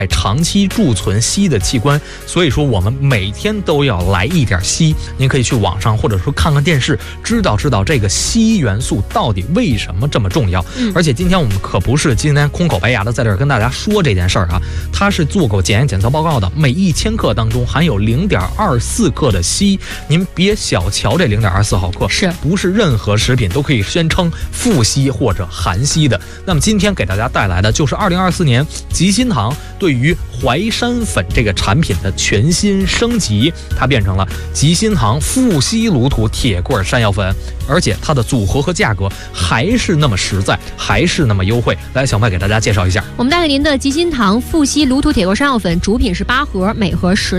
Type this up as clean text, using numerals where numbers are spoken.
长期贮存硒的器官，所以说我们每天都要来一点硒。您可以去网上或者说看看电视，知道这个硒元素到底为什么这么重要。而且今天我们可不是今天空口白牙的在这儿跟大家说这件事儿啊，它是做过检验检测报告的，每1000克当中含有0.24克的硒。您别小瞧这0.24毫克，不是任何食品都可以宣称富硒或者含硒的。那么今天给大家带来的就是2024年吉心堂对于淮山粉这个产品的全新升级，它变成了吉心堂富硒卤土铁棍山药粉，而且它的组合和价格还是那么实在，还是那么优惠。来，小麦给大家介绍一下， 我们带给您的吉心堂富硒卤土铁棍山药粉，主品是8盒，每盒10